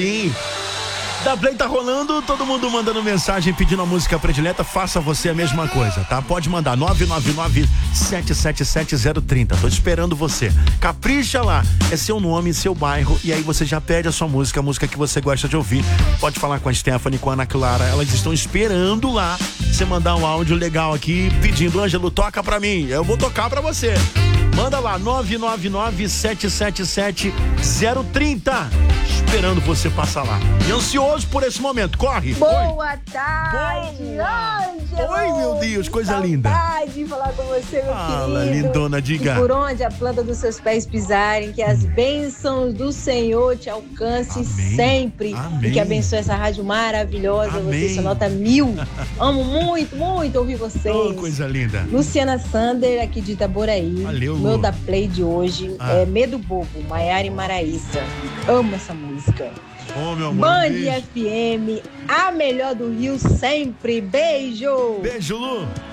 Sim. Da Play tá rolando, todo mundo mandando mensagem pedindo a música predileta, faça você a mesma coisa, tá? Pode mandar 999-777-030, tô esperando você. Capricha lá, é seu nome, seu bairro, e aí você já pede a sua música, a música que você gosta de ouvir. Pode falar com a Stephanie, com a Ana Clara, elas estão esperando lá você mandar um áudio legal aqui, pedindo, Ângelo, toca pra mim, eu vou tocar pra você. Manda lá, 999-777-030. Esperando você passar lá. E ansioso por esse momento. Corre. Boa tarde, Ângelo. Oi, meu Deus, coisa linda. Saudade de falar com você, meu Fala, querido. lindona, diga. E por onde a planta dos seus pés pisarem, que as bênçãos do Senhor te alcancem sempre. Amém. E que abençoe essa rádio maravilhosa. Amém. Você sua nota 1000. Amo muito, muito ouvir vocês. Oh, coisa linda. Luciana Sander, aqui de Itaboraí. Valeu, Meu Lu. da Play de hoje é Medo Bobo, Maiara e Maraíssa. Amo essa música. Oh, meu amor. Band Beijo. FM, a melhor do Rio sempre. Beijo! Beijo, Lu.